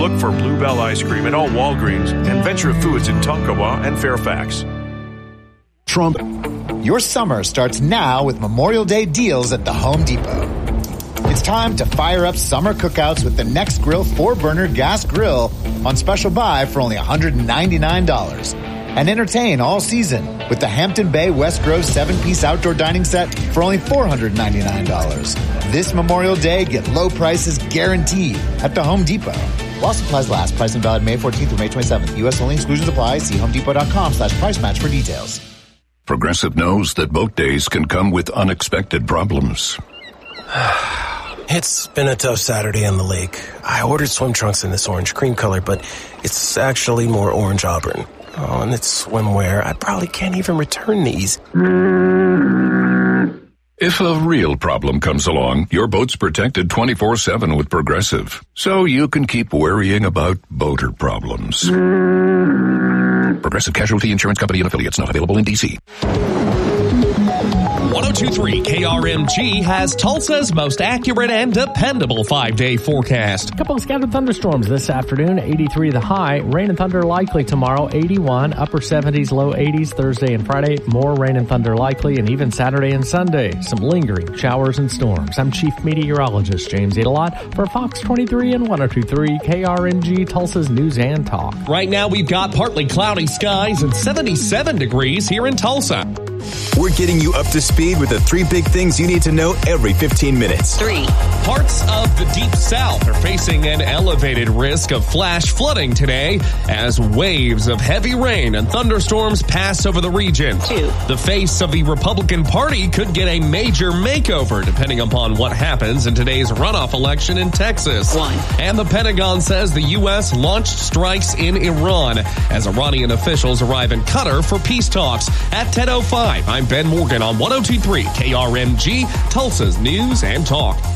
Look for Bluebell Ice Cream at all Walgreens and Venture Foods in Tonkawa and Fairfax. Trump. Your summer starts now with Memorial Day deals at the Home Depot. It's time to fire up summer cookouts with the Next Grill 4-burner gas grill on special buy for only $199. And entertain all season with the Hampton Bay West Grove 7-piece outdoor dining set for only $499. This Memorial Day, get low prices guaranteed at the Home Depot. While supplies last, price and valid May 14th through May 27th. U.S. only, exclusions apply. See homedepot.com/price match for details. Progressive knows that boat days can come with unexpected problems. It's been a tough Saturday on the lake. I ordered swim trunks in this orange cream color, but it's actually more orange auburn. Oh, and it's swimwear. I probably can't even return these. If a real problem comes along, your boat's protected 24/7 with Progressive, so you can keep worrying about boater problems. Progressive Casualty Insurance Company and Affiliates, not available in D.C. 1023 KRMG has Tulsa's most accurate and dependable 5-day forecast. A couple of scattered thunderstorms this afternoon, 83 the high. Rain and thunder likely tomorrow, 81. Upper 70s, low 80s Thursday and Friday. More rain and thunder likely, and even Saturday and Sunday. Some lingering showers and storms. I'm Chief Meteorologist James Edelot for Fox 23 and 1023 KRMG, Tulsa's News and Talk. Right now we've got partly cloudy skies and 77 degrees here in Tulsa. We're getting you up to speed with the 3 big things you need to know every 15 minutes. 3. Parts of the Deep South are facing an elevated risk of flash flooding today as waves of heavy rain and thunderstorms pass over the region. 2. The face of the Republican Party could get a major makeover depending upon what happens in today's runoff election in Texas. 1. And the Pentagon says the U.S. launched strikes in Iran as Iranian officials arrive in Qatar for peace talks. At 10:05, I'm Ben Morgan on 1023 KRMG, Tulsa's News and Talk.